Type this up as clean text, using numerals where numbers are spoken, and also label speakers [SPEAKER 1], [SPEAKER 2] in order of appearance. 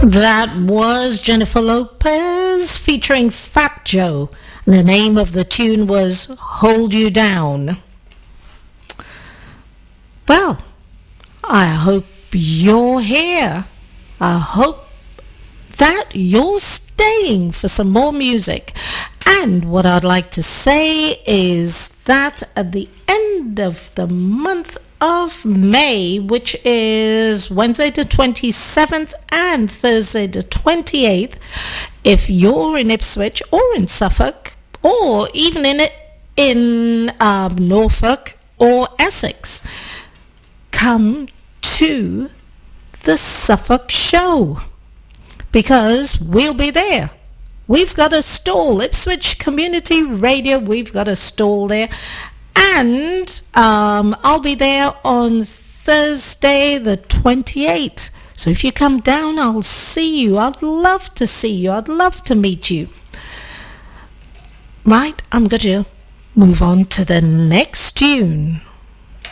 [SPEAKER 1] That was Jennifer Lopez featuring Fat Joe. And the name of the tune was Hold You Down. Well, I hope you're here. I hope that you're staying for some more music. And what I'd like to say is that at the end of the month of May, which is Wednesday the 27th and Thursday the 28th, if you're in Ipswich or in Suffolk or even in Norfolk or Essex, come to the Suffolk show because we'll be there. We've got a stall, Ipswich Community Radio, we've got a stall there. And I'll be there on Thursday the 28th. So if you come down, I'll see you. I'd love to see you. I'd love to meet you. Right, I'm going to move on to the next tune.